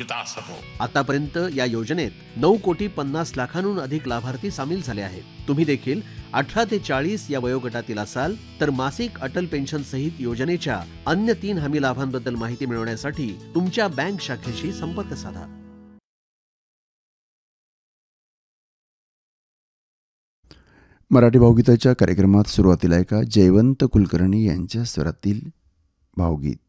विकास हो. आतापर्यंत या योजनेत 9,50,00,000 अधिक लाभार्थी सामील झाले आहेत. तुम्ही देखील 18 ते 40 या वयोगटातील असाल तर मासिक अटल पेन्शन सहित योजनेच्या अन्य 3 हमी लाभांबद्दल माहिती मिळवण्यासाठी तुमच्या बँक शाखेशी संपर्क साधा. मराठी भावगीताच्या कार्यक्रमात सुरुवातीला एका जयवंत कुलकर्णी यांच्या स्वरातील भावगीत.